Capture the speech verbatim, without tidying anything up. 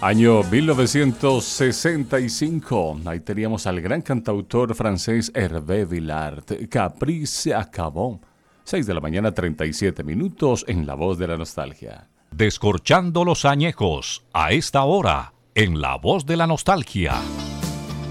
Año mil novecientos sesenta y cinco. Ahí teníamos al gran cantautor francés Hervé Villard. Capri se acabó. seis de la mañana, treinta y siete minutos en La Voz de la Nostalgia. Descorchando los añejos a esta hora en La Voz de la Nostalgia.